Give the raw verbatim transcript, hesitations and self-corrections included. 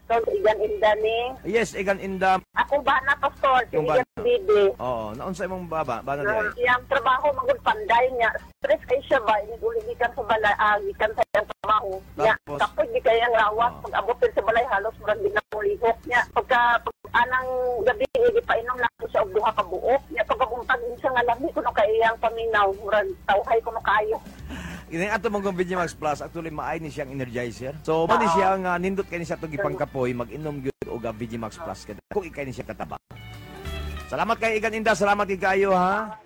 Pastor Igan Indani. Yes, igan inda. Ako ba na, Pastor? Si Yung ba- Igan Bibi. Oo, naunsa imong baba, ba na Uh, di? yung trabaho, magod panday niya. Stress kayo siya ba? Inuligikan sa balay, ah, gikan sa iyang trabaho. Niya, Tapos? kapag di kayang lawas, Oh. pag-abutin sa balay, halos marang di na mulihok niya. Pagka, pag anang gabi, di pa inom lang ko siya og duha ka buok. Niya, pagkabuntag din siya nga lami, kuno kayang paminaw, murag tawhay kuno kayo. Ini ato mong Vigimax Plus actually maay ni siyang energizer. So mo ni siya nga nindot kay ni siya tugi pangkapoy mag-inom gyud og Vigimax Plus kada. Kung ikay ni siya kataba. Salamat kay Igan Inda, salamat kay kayo ha.